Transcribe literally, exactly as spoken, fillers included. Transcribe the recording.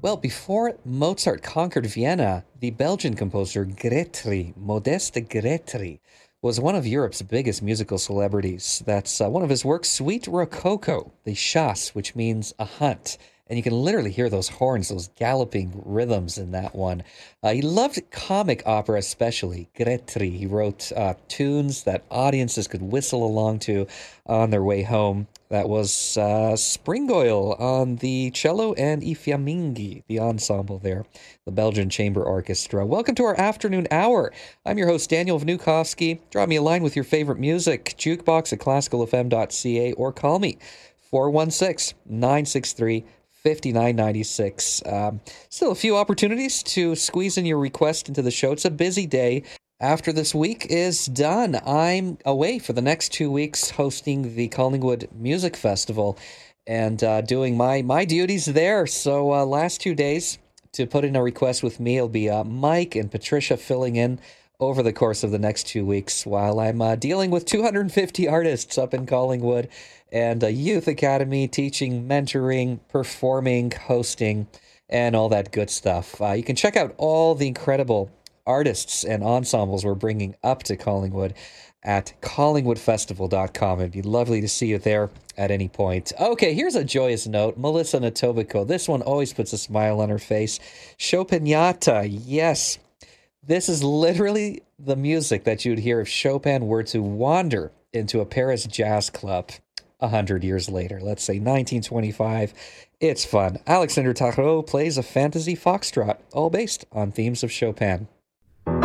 Well, before Mozart conquered Vienna, the Belgian composer Grétry, Modeste Grétry, was one of Europe's biggest musical celebrities. That's uh, one of his works, Suite Rococo, the chasse, which means a hunt. And you can literally hear those horns, those galloping rhythms in that one. Uh, he loved comic opera especially. Grétry, he wrote uh, tunes that audiences could whistle along to on their way home. That was uh, Springoil on the cello and I Fiamminghi, the ensemble there, the Belgian Chamber Orchestra. Welcome to our afternoon hour. I'm your host, Daniel Vnukovsky. Drop me a line with your favorite music, jukebox at classical f m dot c a, or call me, four one six, nine six three, five nine nine six. Um, still a few opportunities to squeeze in your request into the show. It's a busy day. After this week is done, I'm away for the next two weeks hosting the Collingwood Music Festival and uh, doing my, my duties there. So uh, last two days to put in a request with me, it'll be uh, Mike and Patricia filling in over the course of the next two weeks while I'm uh, dealing with two hundred fifty artists up in Collingwood and a youth academy, teaching, mentoring, performing, hosting, and all that good stuff. Uh, you can check out all the incredible artists and ensembles we're bringing up to Collingwood at collingwood festival dot com. It'd be lovely to see you there at any point. Okay, here's a joyous note. Melissa Natobico. This one always puts a smile on her face. Chopinata. Yes, this is literally the music that you'd hear if Chopin were to wander into a Paris jazz club a hundred years later. Let's say nineteen twenty-five. It's fun. Alexander Tarot plays a fantasy foxtrot, all based on themes of Chopin.